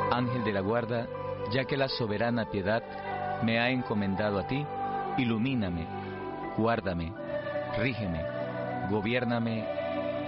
Ángel de la guarda, ya que la soberana piedad me ha encomendado a ti, ilumíname, guárdame, rígeme, gobiérname